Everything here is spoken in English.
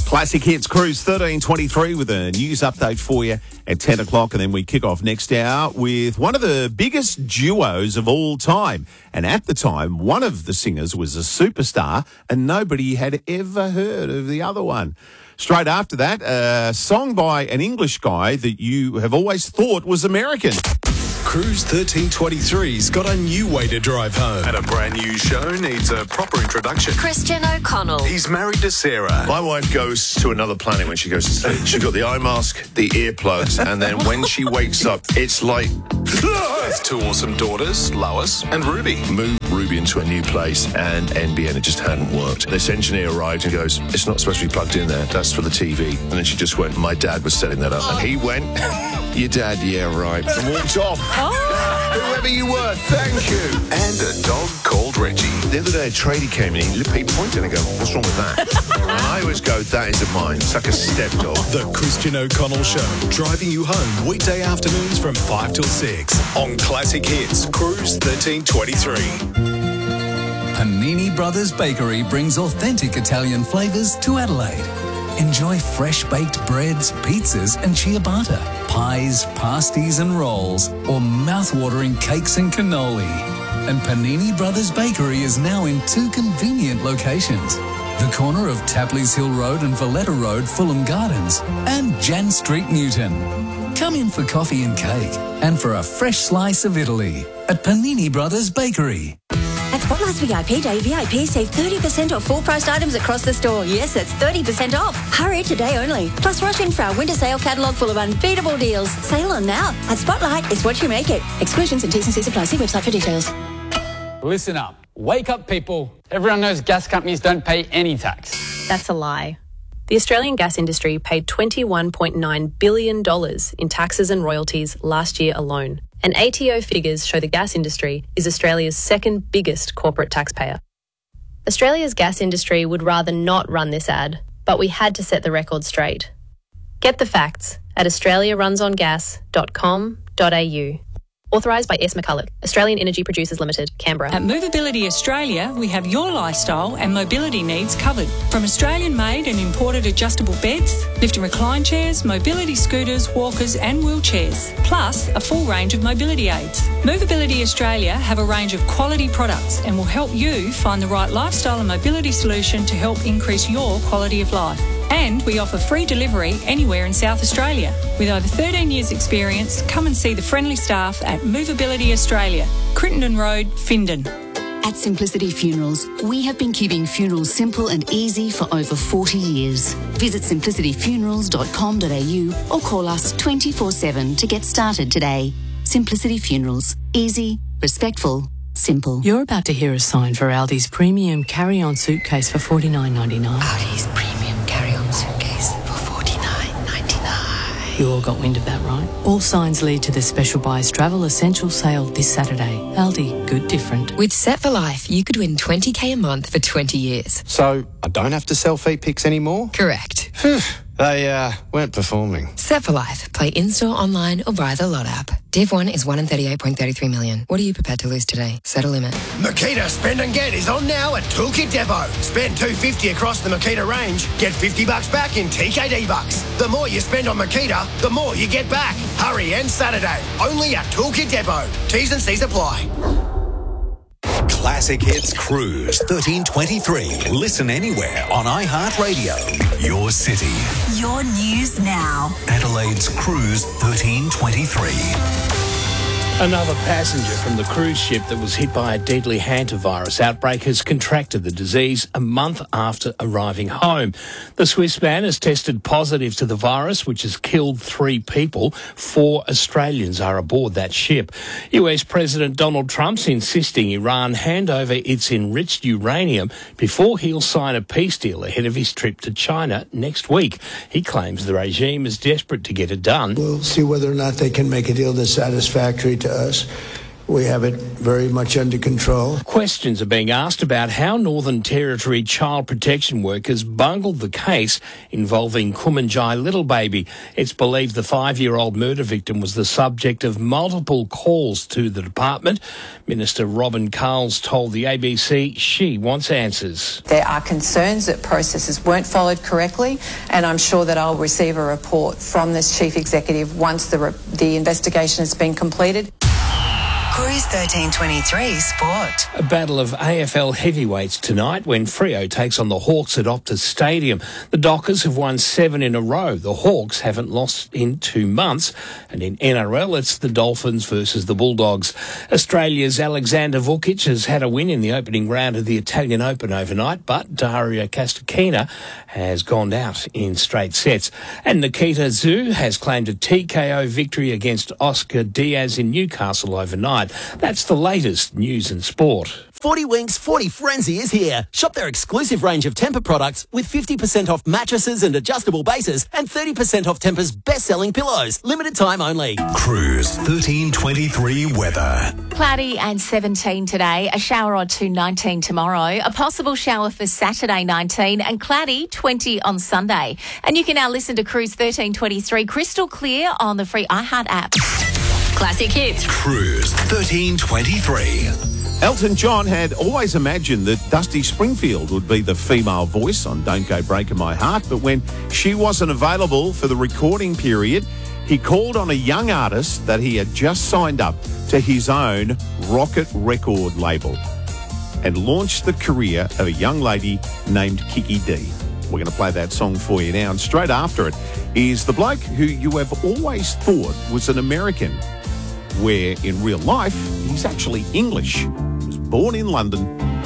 Classic Hits Cruise 1323 with a news update for you at 10 o'clock, and then we kick off next hour with one of the biggest duos of all time. And at the time, one of the singers was a superstar and nobody had ever heard of the other one. Straight after that, a song by an English guy that you have always thought was American. Cruise 1323's got a new way to drive home. And a brand new show needs a proper introduction. Christian O'Connell. He's married to Sarah. My wife goes to another planet when she goes to sleep. She's got the eye mask, the earplugs, and then when she wakes up, it's like... With two awesome daughters, Lois and Ruby. Moved Ruby into a new place and NBN, it just hadn't worked. This engineer arrived and goes, it's not supposed to be plugged in there, that's for the TV. And then she just went, my dad was setting that up. And he went, your dad, yeah, right. And walked off. Whoever you were, thank you. And a dog called Reggie. The other day, a tradie came in, he pointed and I go, what's wrong with that? And I always go, that isn't mine. It's like a stepdog. The Christian O'Connell Show, driving you home weekday afternoons from 5 till 6 on Classic Hits Cruise 1323. Panini Brothers Bakery brings authentic Italian flavours to Adelaide. Enjoy fresh baked breads, pizzas and ciabatta, pies, pasties and rolls, or mouth-watering cakes and cannoli. And Panini Brothers Bakery is now in 2 convenient locations. The corner of Tapley's Hill Road and Valletta Road, Fulham Gardens, and Jan Street, Newton. Come in for coffee and cake and for a fresh slice of Italy at Panini Brothers Bakery. At Spotlight's VIP Day, VIP save 30% off full-priced items across the store. Yes, that's 30% off. Hurry, today only. Plus, rush in for our winter sale catalogue full of unbeatable deals. Sale on now. At Spotlight, it's what you make it. Exclusions and T's and C's apply. See website for details. Listen up. Wake up, people. Everyone knows gas companies don't pay any tax. That's a lie. The Australian gas industry paid $21.9 billion in taxes and royalties last year alone. And ATO figures show the gas industry is Australia's second biggest corporate taxpayer. Australia's gas industry would rather not run this ad, but we had to set the record straight. Get the facts at australiarunsongas.com.au. Authorised by S. McCulloch, Australian Energy Producers Limited, Canberra. At Movability Australia, we have your lifestyle and mobility needs covered. From Australian-made and imported adjustable beds, lift and recline chairs, mobility scooters, walkers and wheelchairs, plus a full range of mobility aids. Movability Australia have a range of quality products and will help you find the right lifestyle and mobility solution to help increase your quality of life. And we offer free delivery anywhere in South Australia. With over 13 years' experience, come and see the friendly staff at Movability Australia, Crittenden Road, Findon. At Simplicity Funerals, we have been keeping funerals simple and easy for over 40 years. Visit simplicityfunerals.com.au or call us 24/7 to get started today. Simplicity Funerals. Easy, respectful, simple. You're about to hear a sign for Aldi's premium carry-on suitcase for $49.99. Aldi's premium carry-on suitcase for $49.99. You all got wind of that, right? All signs lead to the Special Buys Travel Essential Sale this Saturday. Aldi, good different. With Set for Life, you could win $20,000 a month for 20 years. So, I don't have to sell feet pics anymore? Correct. They weren't performing. Set for Life. Play in-store, online or via the Lot app. Div 1 is 1 in 38.33 million. What are you prepared to lose today? Set a limit. Makita Spend and Get is on now at Toolkit Depot. Spend $250 across the Makita range. Get $50 back in TKD bucks. The more you spend on Makita, the more you get back. Hurry, and Saturday. Only at Toolkit Depot. T's and C's apply. Classic Hits Cruise 1323. Listen anywhere on iHeartRadio. Your city. Your news now. Adelaide's Cruise 1323. Another passenger from the cruise ship that was hit by a deadly hantavirus outbreak has contracted the disease a month after arriving home. The Swiss man has tested positive to the virus, which has killed 3 people. 4 Australians are aboard that ship. US President Donald Trump's insisting Iran hand over its enriched uranium before he'll sign a peace deal ahead of his trip to China next week. He claims the regime is desperate to get it done. We'll see whether or not they can make a deal that's satisfactory to us. We have it very much under control. Questions are being asked about how Northern Territory child protection workers bungled the case involving Kumanjai little baby. It's believed the 5-year-old murder victim was the subject of multiple calls to the department. Minister Robin Carles told the ABC she wants answers. There are concerns that processes weren't followed correctly, and I'm sure that I'll receive a report from this Chief Executive once the investigation has been completed. Cruise 1323 Sport. A battle of AFL heavyweights tonight when Freo takes on the Hawks at Optus Stadium. The Dockers have won 7 in a row. The Hawks haven't lost in 2 months. And in NRL, it's the Dolphins versus the Bulldogs. Australia's Alexander Vukic has had a win in the opening round of the Italian Open overnight, but Daria Kasatkina has gone out in straight sets. And Nikita Zhu has claimed a TKO victory against Oscar Diaz in Newcastle overnight. That's the latest news and sport. 40 Winks 40 Frenzy is here. Shop their exclusive range of Tempur products with 50% off mattresses and adjustable bases and 30% off Tempur's best-selling pillows. Limited time only. Cruise 1323 weather. Cloudy and 17 today, a shower or 2, 19 tomorrow, a possible shower for Saturday, 19, and cloudy, 20 on Sunday. And you can now listen to Cruise 1323 crystal clear on the free iHeart app. Classic hits. Cruise 1323. Elton John had always imagined that Dusty Springfield would be the female voice on Don't Go Breaking My Heart, but when she wasn't available for the recording period, he called on a young artist that he had just signed up to his own Rocket record label and launched the career of a young lady named Kiki D. We're going to play that song for you now, and straight after it is the bloke who you have always thought was an American, where in real life he's actually English. He was born in London